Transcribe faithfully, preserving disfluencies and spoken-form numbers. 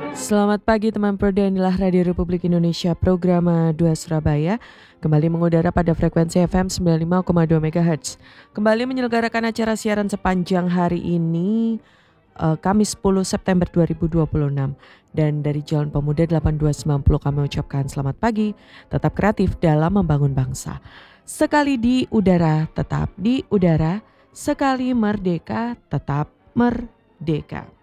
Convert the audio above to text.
Selamat pagi teman Perda, inilah Radio Republik Indonesia program dua Surabaya. Kembali mengudara pada frekuensi F M sembilan puluh lima koma dua megahertz. Kembali menyelenggarakan acara siaran sepanjang hari ini, uh, Kamis sepuluh September dua ribu dua puluh enam. Dan dari Jalan Pemuda delapan dua sembilan nol kami ucapkan selamat pagi, tetap kreatif dalam membangun bangsa. Sekali di udara, tetap di udara. Sekali merdeka, tetap merdeka.